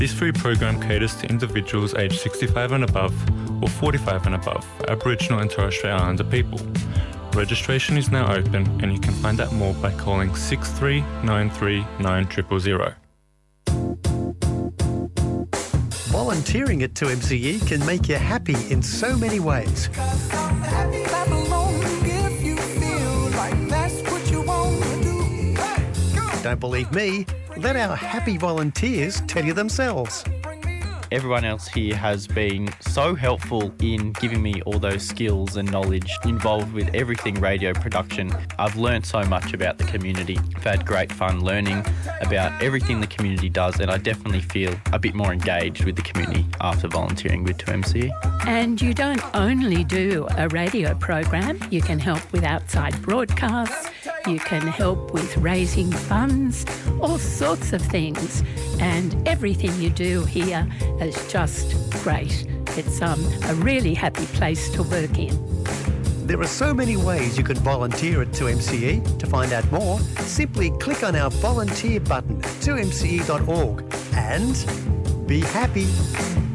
This free program caters to individuals aged 65 and above or 45 and above, Aboriginal and Torres Strait Islander people. Registration is now open and you can find out more by calling 6393 9000. Volunteering at 2MCE can make you happy in so many ways. Don't believe me? Let our happy volunteers tell you themselves. Everyone else here has been so helpful in giving me all those skills and knowledge involved with everything radio production. I've learned so much about the community. I've had great fun learning about everything the community does, and I definitely feel a bit more engaged with the community after volunteering with 2MCE. And you don't only do a radio program, you can help with outside broadcasts, you can help with raising funds, all sorts of things. And everything you do here is just great. It's a really happy place to work in. There are so many ways you can volunteer at 2MCE. To find out more, simply click on our volunteer button at 2mce.org and be happy.